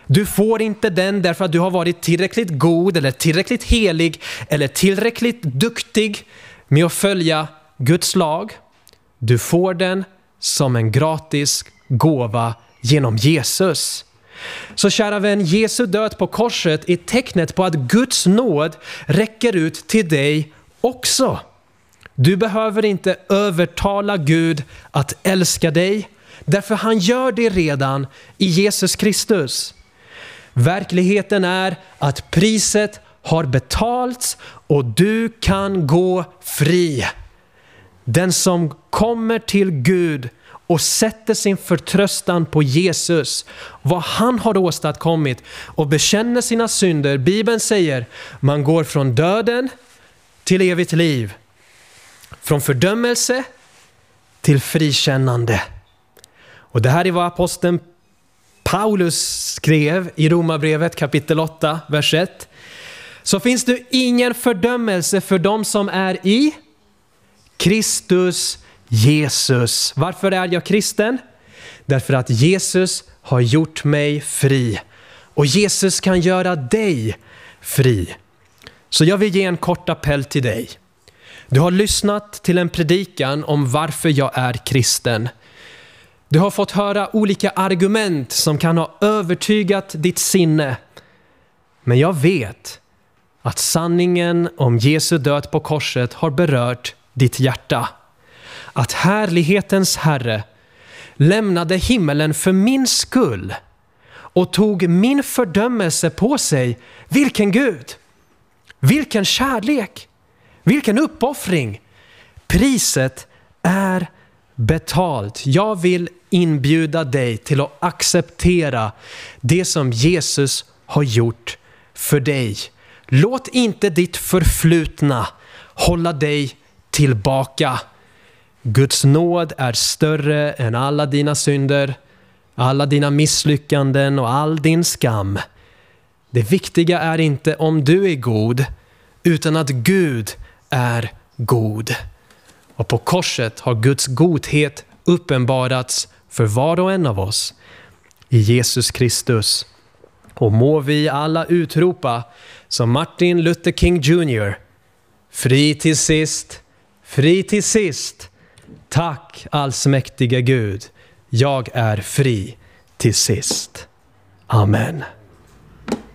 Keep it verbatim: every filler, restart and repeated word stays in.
Du får inte den därför att du har varit tillräckligt god eller tillräckligt helig eller tillräckligt duktig med att följa Guds lag. Du får den som en gratis gåva genom Jesus. Så kära vän, Jesu död på korset är tecknet på att Guds nåd räcker ut till dig också. Du behöver inte övertala Gud att älska dig, därför han gör det redan i Jesus Kristus. Verkligheten är att priset har betalts och du kan gå fri. Den som kommer till Gud och sätter sin förtröstan på Jesus, vad han har åstadkommit, och bekänner sina synder. Bibeln säger, man går från döden till evigt liv. Från fördömelse till frikännande. Och det här är vad aposteln Paulus skrev i Romarbrevet kapitel åtta, vers ett. Så finns det ingen fördömelse för dem som är i Kristus Jesus. Varför är jag kristen? Därför att Jesus har gjort mig fri. Och Jesus kan göra dig fri. Så jag vill ge en kort appell till dig. Du har lyssnat till en predikan om varför jag är kristen. Du har fått höra olika argument som kan ha övertygat ditt sinne. Men jag vet att sanningen om Jesu död på korset har berört ditt hjärta. Att härlighetens Herre lämnade himmelen för min skull och tog min fördömelse på sig. Vilken Gud! Vilken kärlek! Vilken uppoffring! Priset är betalt. Jag vill inbjuda dig till att acceptera det som Jesus har gjort för dig. Låt inte ditt förflutna hålla dig tillbaka. Guds nåd är större än alla dina synder, alla dina misslyckanden och all din skam. Det viktiga är inte om du är god, utan att Gud är god. Och på korset har Guds godhet uppenbarats för var och en av oss i Jesus Kristus. Och må vi alla utropa som Martin Luther King junior Fri till sist, fri till sist. Tack allsmäktiga Gud, jag är fri till sist. Amen.